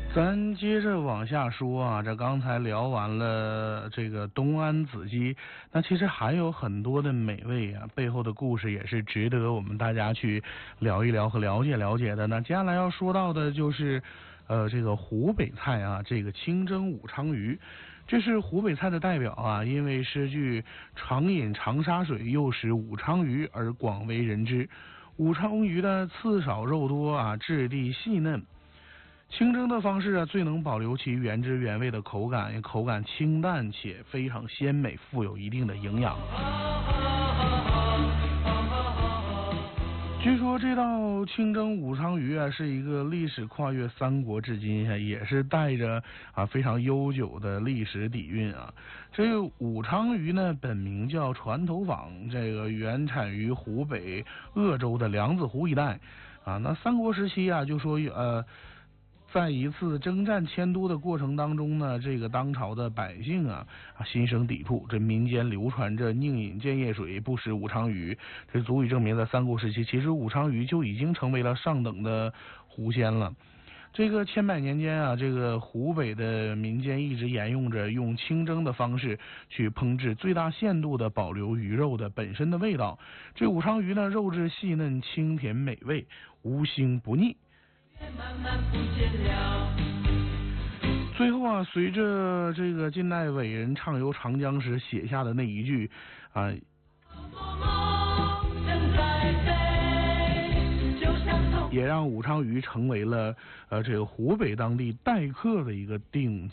咱接着往下说啊，这刚才聊完了这个东安子鸡，那其实还有很多的美味啊，背后的故事也是值得我们大家去聊一聊和了解了解的。那接下来要说到的就是，这个湖北菜啊，这个清蒸武昌鱼，这是湖北菜的代表啊，因为诗句常饮长沙水，又使武昌鱼而广为人知。武昌鱼的刺少肉多啊，质地细嫩。清蒸的方式啊，最能保留其原汁原味的口感，口感清淡且非常鲜美，富有一定的营养。据说这道清蒸武昌鱼啊，是一个历史跨越三国至今，也是带着非常悠久的历史底蕴啊。这个武昌鱼呢，本名叫船头坊，这个原产于湖北鄂州的梁子湖一带啊。那三国时期啊，就说在一次征战迁都的过程当中呢，这个当朝的百姓心生抵触，这民间流传着宁饮建业水，不食武昌鱼，这足以证明在三国时期，其实武昌鱼就已经成为了上等的湖鲜了。这个千百年间啊，这个湖北的民间一直沿用着用清蒸的方式去烹制，最大限度的保留鱼肉的本身的味道。这武昌鱼呢，肉质细嫩、清甜美味，无腥不腻。慢慢不见了。最后啊，随着这个近代伟人畅游长江时写下的那一句也让武昌鱼成为了这个湖北当地待客的一个定